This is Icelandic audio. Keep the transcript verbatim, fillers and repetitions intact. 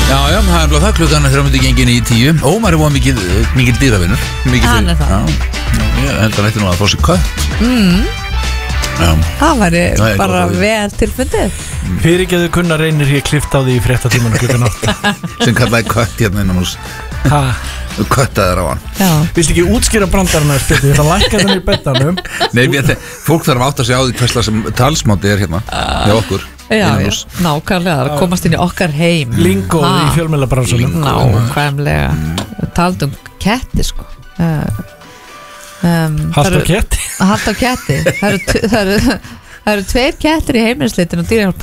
Já, já, það er bara það klukkan þegar hann myndi gengin í tíu. Ómar er búin mikið, mikið dýravinnur. Hann er það. Já, ég held að hann eitthvað nú að fá sér kött. Mm. Já. Það væri Það er bara gott að vel tilfundið. Fyrirgeðu kunna reynir ég klift á því í fréttatímanum klukkan átta. Sem kallaði kött hérna innan hús. Ha, Köttaðir á hann. Já. viltu ekki útskýra brandarinn að spytu? Ég ætla að lækka þannig í beddanum. Nei, við, fólk þarf að átta sig á því hversla sem talsmáti er hérna hjá okkur. Já, innan já, hús. nákvæmlega, það komast inn í okkar heim. Lingóð Ha. í fjölmiðlabransunum. Nákvæmlega. Taldum ketti, sko. Uh, um, Halt á ketti. Halt á ketti. Það eru, það eru, það eru tveir kettir í heimilisleitin og dýrahjálp